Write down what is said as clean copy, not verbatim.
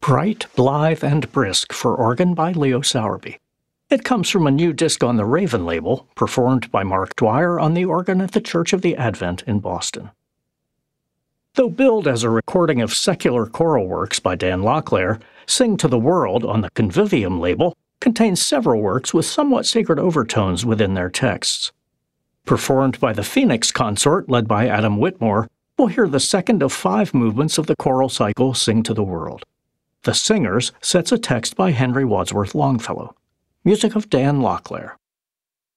Bright, Blithe, and Brisk for organ by Leo Sowerby. It comes from a new disc on the Raven label, performed by Mark Dwyer on the organ at the Church of the Advent in Boston. Though billed as a recording of secular choral works by Dan Locklear, Sing to the World on the Convivium label contains several works with somewhat sacred overtones within their texts. Performed by the Phoenix Consort led by Adam Whitmore, we'll hear the second of 5 movements of the choral cycle Sing to the World. The Singers sets a text by Henry Wadsworth Longfellow. Music of Dan Locklear.